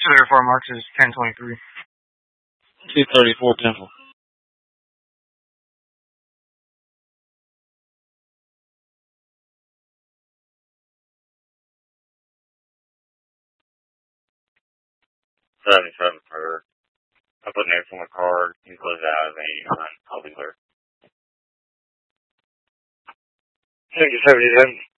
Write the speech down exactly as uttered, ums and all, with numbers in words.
two thirty-four Marks is ten twenty-three. two thirty-four Temple. seventy-seven for. I put names on my card. You close out of eighty-nine. I'll be there. Thank you, seventy-seven.